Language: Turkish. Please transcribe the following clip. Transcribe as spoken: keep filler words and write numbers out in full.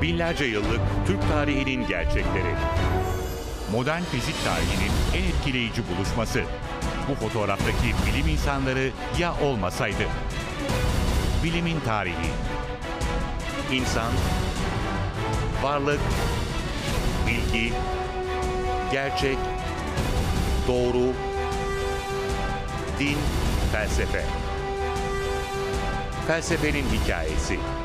Binlerce yıllık Türk tarihinin gerçekleri. Modern fizik tarihinin en etkileyici buluşması. Bu fotoğraftaki bilim insanları ya olmasaydı? Bilimin tarihi. İnsan, varlık, bilgi, gerçek, doğru, din, felsefe. Felsefenin hikayesi.